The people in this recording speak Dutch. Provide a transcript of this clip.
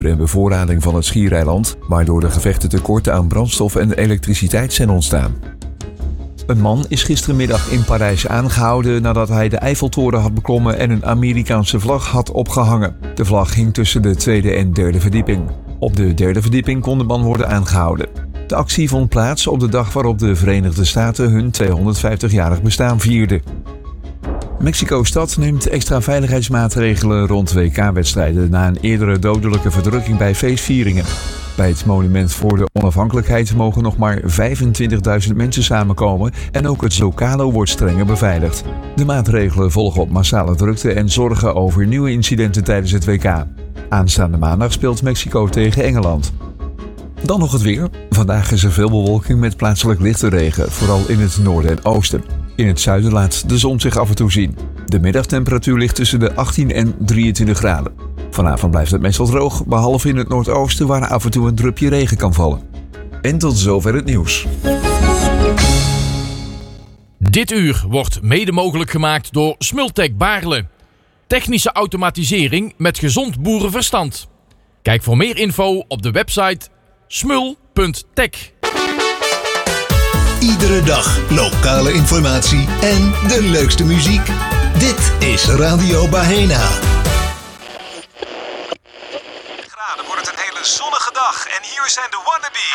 en bevoorrading van het Schiereiland, waardoor de gevechten tekorten aan brandstof en elektriciteit zijn ontstaan. Een man is gistermiddag in Parijs aangehouden nadat hij de Eiffeltoren had beklommen en een Amerikaanse vlag had opgehangen. De vlag hing tussen de tweede en derde verdieping. Op de derde verdieping kon de man worden aangehouden. De actie vond plaats op de dag waarop de Verenigde Staten hun 250-jarig bestaan vierden. Mexico-stad neemt extra veiligheidsmaatregelen rond WK-wedstrijden na een eerdere dodelijke verdrukking bij feestvieringen. Bij het monument voor de onafhankelijkheid mogen nog maar 25.000 mensen samenkomen en ook het Zocalo wordt strenger beveiligd. De maatregelen volgen op massale drukte en zorgen over nieuwe incidenten tijdens het WK. Aanstaande maandag speelt Mexico tegen Engeland. Dan nog het weer. Vandaag is er veel bewolking met plaatselijk lichte regen, vooral in het noorden en oosten. In het zuiden laat de zon zich af en toe zien. De middagtemperatuur ligt tussen de 18 en 23 graden. Vanavond blijft het meestal droog, behalve in het noordoosten waar af en toe een drupje regen kan vallen. En tot zover het nieuws. Dit uur wordt mede mogelijk gemaakt door Smultec Baarle. Technische automatisering met gezond boerenverstand. Kijk voor meer info op de website smul.tech. Iedere dag lokale informatie en de leukste muziek. Dit is Radio Bahena. Graden wordt het een hele zonnige dag en hier zijn de Wannabe.